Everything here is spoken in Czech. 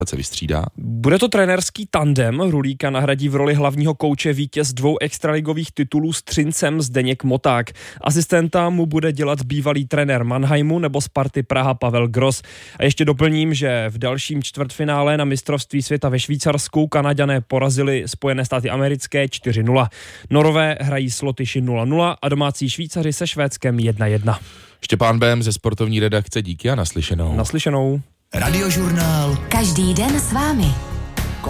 se vystřídá. Bude to trenérský tandem, Rulíka nahradí v roli hlavního kouče vítěz 2 extraligových titulů s Třincem Zdeněk Moták. Asistenta mu bude dělat bývalý trenér Mannheimu nebo Sparty Praha Pavel Gross. A ještě doplním, že v dalším čtvrtfinále na mistrovství světa ve Švýcarsku Kanaďané porazili Spojené státy americké 4-0. Norové hrají s Lotyši 0-0 a domácí Švýcaři se Švédskem 1-1. Štěpán Bém ze sportovní redakce, díky a naslyšenou. Naslyšenou. Radiožurnál. Každý den s vámi.